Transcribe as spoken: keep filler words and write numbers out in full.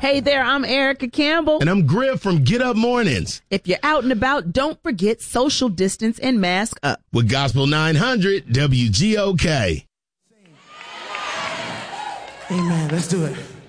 Hey there, I'm Erica Campbell. And I'm Griff from Get Up Mornings. If you're out and about, don't forget social distance and mask up. With Gospel nine hundred W G O K. Amen. Let's do it.